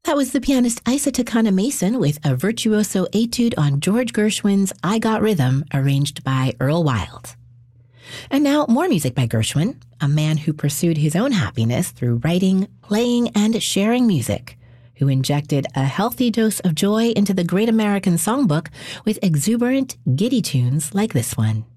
That was the pianist Isa Takana Mason with a virtuoso etude on George Gershwin's I Got Rhythm, arranged by Earl Wild. And now more music by Gershwin, a man who pursued his own happiness through writing, playing, and sharing music, who injected a healthy dose of joy into the Great American Songbook with exuberant, giddy tunes like this one.